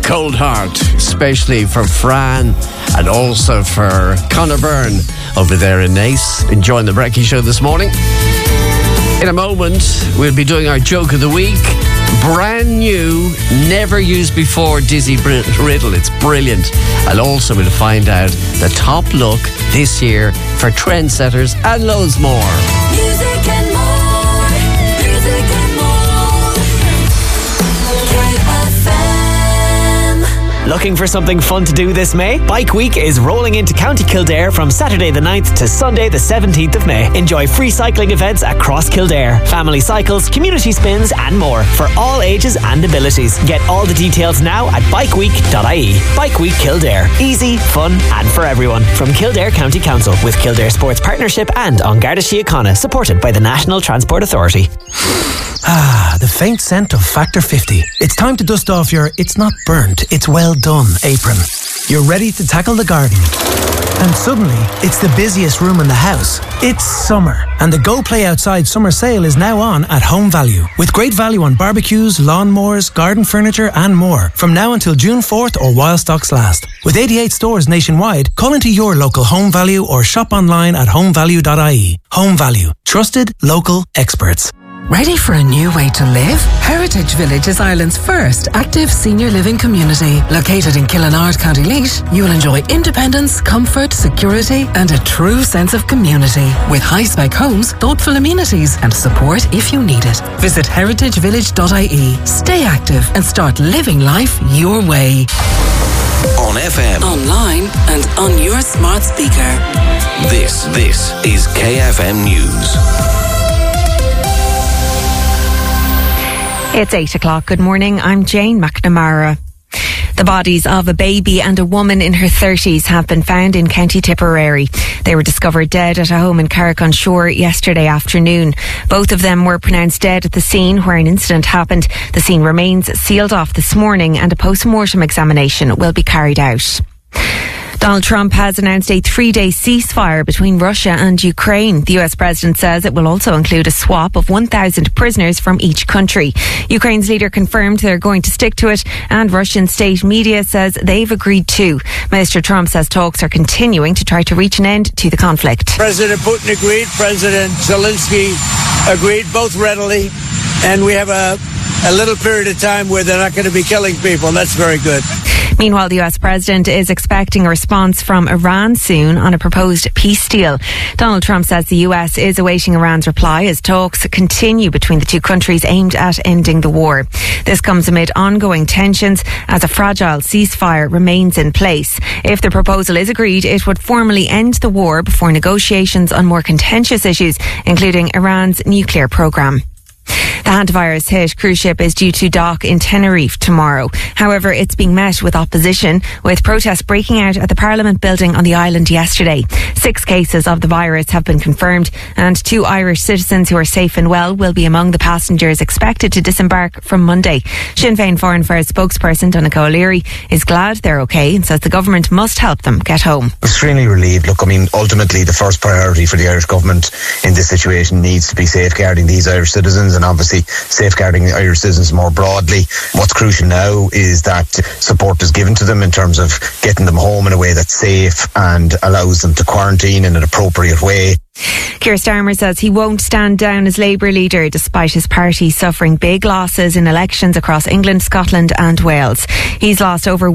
Cold Heart, especially for Fran and also for Conor Byrne over there in Naas, enjoying the Brekkie Show this morning. In a moment, we'll be doing our Joke of the Week. Brand new, never used before Dizzy Riddle. It's brilliant. And also we'll find out the top look this year for trendsetters and loads more. Music and more. Music and more. KFM. Looking for something fun to do this May? Bike Week is rolling into County Kildare from Saturday the 9th to Sunday the 17th of May. Enjoy free cycling events across Kildare, family cycles, community spins and more for all ages and abilities. Get all the details now at bikeweek.ie. Bike Week Kildare. Easy, fun and for everyone. From Kildare County Council with Kildare Sports Partnership and An Garda Síochána, supported by the National Transport Authority. Ah, the faint scent of Factor 50. It's time to dust off your "it's not burnt, it's well done" apron. You're ready to tackle the garden. And suddenly, it's the busiest room in the house. It's summer, and the Go Play Outside summer sale is now on at Home Value. With great value on barbecues, lawnmowers, garden furniture and more. From now until June 4th or while stocks last. With 88 stores nationwide, call into your local Home Value or shop online at homevalue.ie. Home Value. Trusted, local experts. Ready for a new way to live? Heritage Village is Ireland's first active senior living community. Located in Killinard, County Laois, you will enjoy independence, comfort, security and a true sense of community. With high-spec homes, thoughtful amenities and support if you need it. Visit heritagevillage.ie. Stay active and start living life your way. On FM, Online and on your smart speaker. this is KFM News. It's 8 o'clock. Good morning. I'm Jane McNamara. The bodies of a baby and a woman in her 30s have been found in County Tipperary. They were discovered dead at a home in Carrick-on-Shore yesterday afternoon. Both of them were pronounced dead at the scene where an incident happened. The scene remains sealed off this morning and a post-mortem examination will be carried out. Donald Trump has announced a 3-day ceasefire between Russia and Ukraine. The US president says it will also include a swap of 1,000 prisoners from each country. Ukraine's leader confirmed they're going to stick to it, and Russian state media says they've agreed too. Mr. Trump says talks are continuing to try to reach an end to the conflict. President Putin agreed, President Zelensky agreed, both readily, and we have a little period of time where they're not going to be killing people, and that's very good. Meanwhile, the US president is expecting a response from Iran soon on a proposed peace deal. Donald Trump says the US is awaiting Iran's reply as talks continue between the two countries aimed at ending the war. This comes amid ongoing tensions as a fragile ceasefire remains in place. If the proposal is agreed, it would formally end the war before negotiations on more contentious issues, including Iran's nuclear program. The hantavirus hit cruise ship is due to dock in Tenerife tomorrow. However, it's being met with opposition, with protests breaking out at the Parliament building on the island yesterday. 6 cases of the virus have been confirmed, and 2 Irish citizens who are safe and well will be among the passengers expected to disembark from Monday. Sinn Féin Foreign Affairs spokesperson Donncha O'Leary is glad they're okay and says the government must help them get home. Extremely relieved. Look, I mean, ultimately the first priority for the Irish government in this situation needs to be safeguarding these Irish citizens and obviously safeguarding the Irish citizens more broadly. What's crucial now is that support is given to them in terms of getting them home in a way that's safe and allows them to quarantine in an appropriate way. Keir Starmer says he won't stand down as Labour leader despite his party suffering big losses in elections across England, Scotland and Wales. He's lost over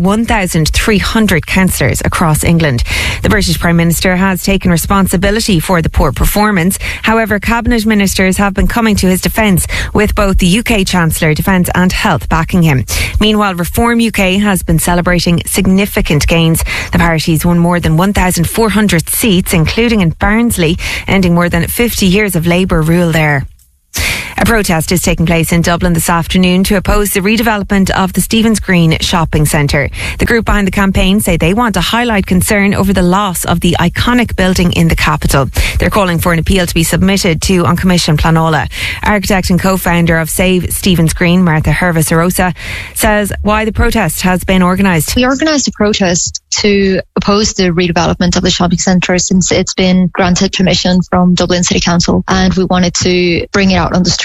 1,300 councillors across England. The British Prime Minister has taken responsibility for the poor performance. However, Cabinet Ministers have been coming to his defence, with both the UK Chancellor, Defence and Health backing him. Meanwhile, Reform UK has been celebrating significant gains. The party's won more than 1,400 seats, including in Barnsley, ending more than 50 years of Labour rule there. A protest is taking place in Dublin this afternoon to oppose the redevelopment of the Stephen's Green shopping centre. The group behind the campaign say they want to highlight concern over the loss of the iconic building in the capital. They're calling for an appeal to be submitted to An Commission Planola. Architect and co-founder of Save Stephen's Green, Martha Hervis-Arosa, says why the protest has been organised. We organised a protest to oppose the redevelopment of the shopping centre since it's been granted permission from Dublin City Council, and we wanted to bring it out on the street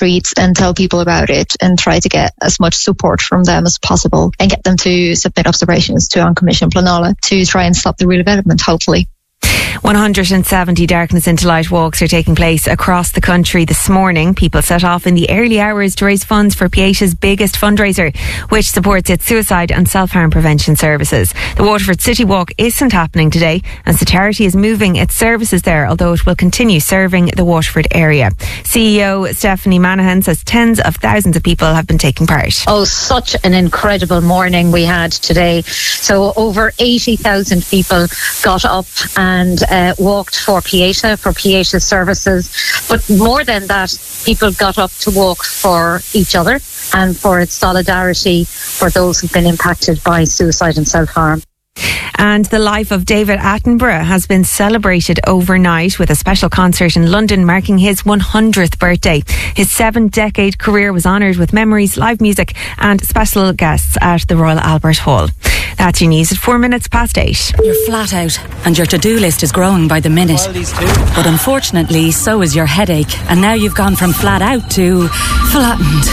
retreats and tell people about it and try to get as much support from them as possible and get them to submit observations to An Commission Pleanála to try and stop the redevelopment, hopefully. 170 Darkness into Light walks are taking place across the country this morning. People set off in the early hours to raise funds for Pieta's biggest fundraiser, which supports its suicide and self-harm prevention services. The Waterford City Walk isn't happening today, as the charity is moving its services there, although it will continue serving the Waterford area. CEO Stephanie Manahan says tens of thousands of people have been taking part. Oh, such an incredible morning we had today. So over 80,000 people got up and walked for Pieta's services. But more than that, people got up to walk for each other and for its solidarity for those who've been impacted by suicide and self-harm. And the life of David Attenborough has been celebrated overnight with a special concert in London marking his 100th birthday. His 7-decade career was honoured with memories, live music and special guests at the Royal Albert Hall. That's your news at 8:04. You're flat out and your to-do list is growing by the minute. But unfortunately, so is your headache. And now you've gone from flat out to flattened.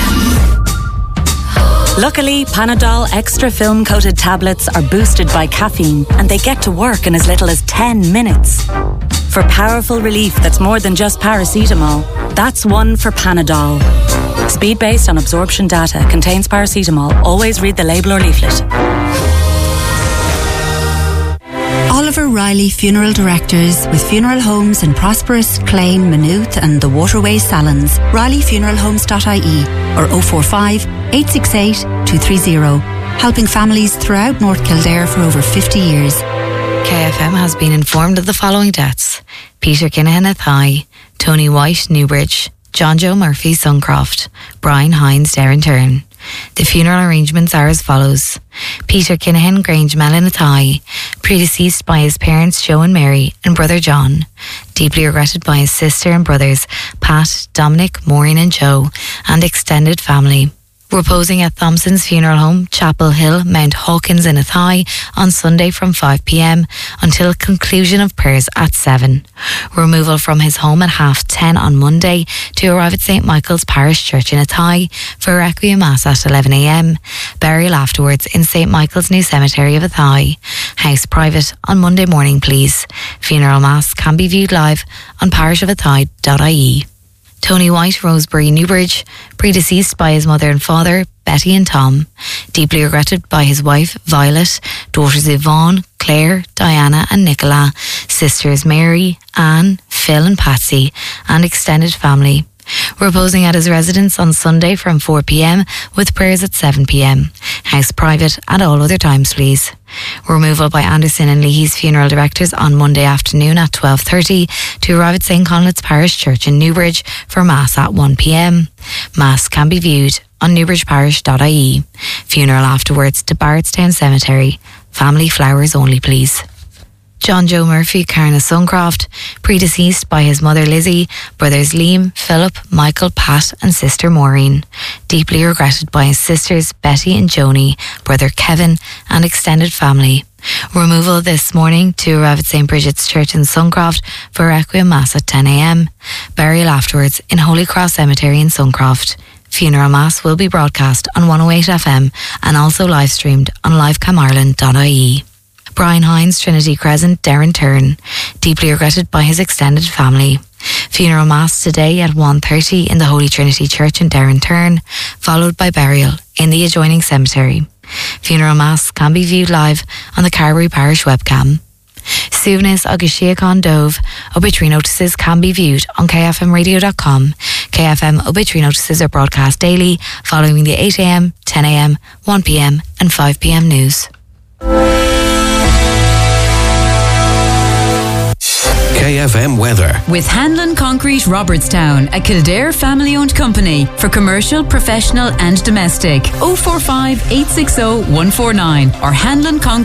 Luckily, Panadol Extra Film Coated tablets are boosted by caffeine and they get to work in as little as 10 minutes. For powerful relief that's more than just paracetamol, that's one for Panadol. Speed based on absorption data, contains paracetamol. Always read the label or leaflet. Oliver Riley Funeral Directors, with funeral homes in Prosperous, Clane, Maynooth and the Waterways Salons. RileyFuneralHomes.ie or 045 868 230. Helping families throughout North Kildare for over 50 years. KFM has been informed of the following deaths: Peter Kinahan Athai, Tony White Newbridge, John Joe Murphy Suncroft, Brian Hines Derrinturn. The funeral arrangements are as follows: Peter Kinahan Grange Mellon Athai, predeceased by his parents Joe and Mary and brother John, deeply regretted by his sister and brothers Pat, Dominic, Maureen and Joe, and extended family. Reposing at Thompson's Funeral Home, Chapel Hill, Mount Hawkins in Athai on Sunday from 5 p.m. until conclusion of prayers at 7. Removal from his home at 10:30 on Monday to arrive at St. Michael's Parish Church in Athai for Requiem Mass at 11 a.m. Burial afterwards in St. Michael's New Cemetery of Athai. House private on Monday morning, please. Funeral Mass can be viewed live on parishofathai.ie. Tony White, Rosebery, Newbridge, predeceased by his mother and father, Betty and Tom, deeply regretted by his wife, Violet, daughters Yvonne, Claire, Diana and Nicola, sisters Mary, Anne, Phil and Patsy, and extended family. Reposing at his residence on Sunday from 4 p.m. with prayers at 7 p.m. House private at all other times, please. Removal by Anderson and Leahy's funeral directors on Monday afternoon at 12:30 to arrive at St. Conleth's Parish Church in Newbridge for Mass at 1 p.m. Mass can be viewed on newbridgeparish.ie. Funeral afterwards to Barrettstown Cemetery. Family flowers only, please. John Joe Murphy Carna Suncroft, predeceased by his mother Lizzie, brothers Liam, Philip, Michael, Pat and sister Maureen. Deeply regretted by his sisters Betty and Joni, brother Kevin and extended family. Removal this morning to arrive at St. Bridget's Church in Suncroft for Requiem Mass at 10 a.m. Burial afterwards in Holy Cross Cemetery in Suncroft. Funeral Mass will be broadcast on 108 FM and also live streamed on livecamarland.ie. Brian Hines, Trinity Crescent, Derrinturn, deeply regretted by his extended family. Funeral Mass today at 1:30 in the Holy Trinity Church in Derrinturn, followed by burial in the adjoining cemetery. Funeral Mass can be viewed live on the Carberry Parish webcam. Suvanis agus Siacán Dove, obituary notices can be viewed on kfmradio.com. KFM obituary notices are broadcast daily following the 8 a.m, 10 a.m, 1 p.m and 5 p.m news. KFM weather. With Hanlon Concrete Robertstown, a Kildare family-owned company for commercial, professional and domestic. 045 860 149 or Hanlon Concrete.